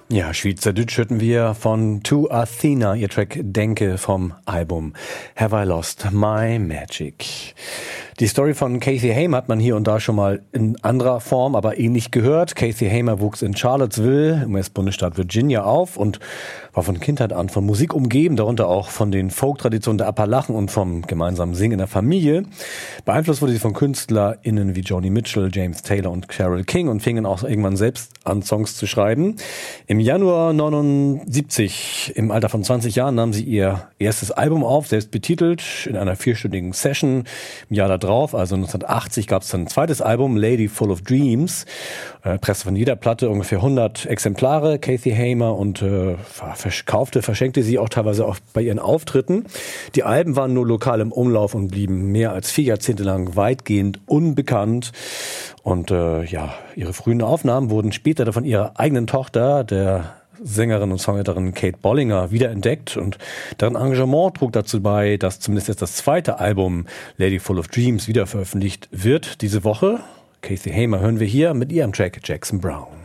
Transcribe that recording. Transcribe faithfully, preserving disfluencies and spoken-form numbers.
Ja, Schweizerdeutsch hörten wir von To Athena, ihr Track Denke vom Album Have I Lost My Magic. Die Story von Kathy Hamer hat man hier und da schon mal in anderer Form, aber ähnlich gehört. Kathy Hamer wuchs in Charlottesville im U S-Bundesstaat Virginia auf und war von Kindheit an von Musik umgeben, darunter auch von den Folk-Traditionen der Appalachen und vom gemeinsamen Singen in der Familie. Beeinflusst wurde sie von KünstlerInnen wie Joni Mitchell, James Taylor und Carole King und fingen auch irgendwann selbst an, Songs zu schreiben. Im Januar neunundsiebzig, im Alter von zwanzig Jahren, nahm sie ihr erstes Album auf, selbst betitelt, in einer vierstündigen Session. Im Jahr darauf, also neunzehnhundertachtzig, gab es dann ein zweites Album, Lady Full of Dreams. Äh, presste von jeder Platte ungefähr hundert Exemplare, Kathy Hamer, und äh, verkaufte, verschenkte sie auch teilweise auch bei ihren Auftritten. Die Alben waren nur lokal im Umlauf und blieben mehr als vier Jahrzehnte lang weitgehend unbekannt. Und äh, ja, ihre frühen Aufnahmen wurden später von ihrer eigenen Tochter, der Sängerin und Songwriterin Kate Bollinger, wiederentdeckt, und deren Engagement trug dazu bei, dass zumindest jetzt das zweite Album Lady Full of Dreams wieder veröffentlicht wird diese Woche. Kathy Hamer hören wir hier mit ihrem Track Jackson Brown.